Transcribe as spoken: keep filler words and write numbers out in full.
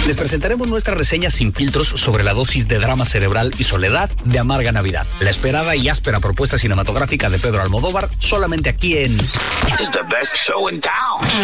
Les presentaremos nuestra reseña sin filtros sobre la dosis de drama cerebral y soledad de Amarga Navidad. La esperada y áspera propuesta cinematográfica de Pedro Almodóvar, solamente aquí en... It's the best show in town.